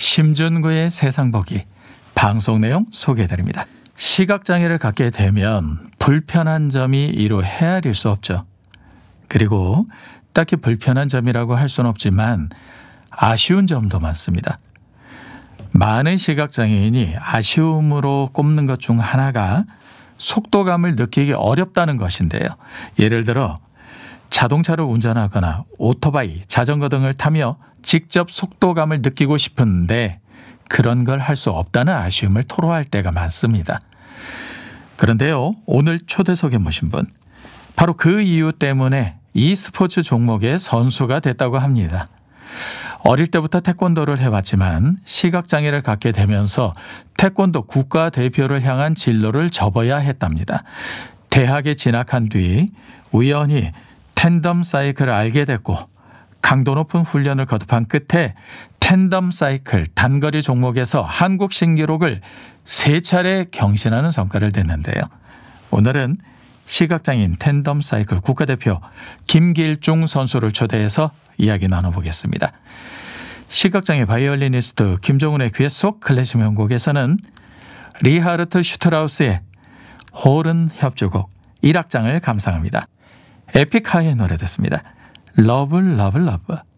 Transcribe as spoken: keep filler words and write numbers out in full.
심준구의 세상보기 방송 내용 소개해드립니다. 시각장애를 갖게 되면 불편한 점이 이루 헤아릴 수 없죠. 그리고 딱히 불편한 점이라고 할 수는 없지만 아쉬운 점도 많습니다. 많은 시각장애인이 아쉬움으로 꼽는 것 중 하나가 속도감을 느끼기 어렵다는 것인데요. 예를 들어 자동차를 운전하거나 오토바이, 자전거 등을 타며 직접 속도감을 느끼고 싶은데 그런 걸 할 수 없다는 아쉬움을 토로할 때가 많습니다. 그런데요, 오늘 초대석에 모신 분, 바로 그 이유 때문에 이 스포츠 종목의 선수가 됐다고 합니다. 어릴 때부터 태권도를 해왔지만 시각장애를 갖게 되면서 태권도 국가대표를 향한 진로를 접어야 했답니다. 대학에 진학한 뒤 우연히 텐덤 사이클을 알게 됐고 강도 높은 훈련을 거듭한 끝에 텐덤 사이클 단거리 종목에서 한국 신기록을 세 차례 경신하는 성과를 냈는데요. 오늘은 시각장애인 텐덤 사이클 국가대표 김길중 선수를 초대해서 이야기 나눠보겠습니다. 시각장애 바이올리니스트 김종훈의 귀에 쏙 클래식 명곡에서는 리하르트 슈트라우스의 호른 협주곡 일 악장을 감상합니다. 에픽하이의 노래 됐습니다. 러블 러블 러브.